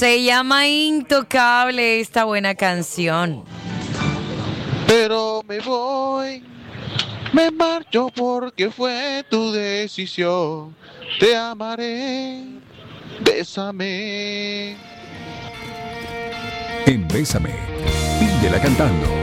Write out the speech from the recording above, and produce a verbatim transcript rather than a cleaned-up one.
Se llama Intocable esta buena canción. Pero me voy, me marcho porque fue tu decisión. Te amaré, bésame. En Bésame, Píldela cantando.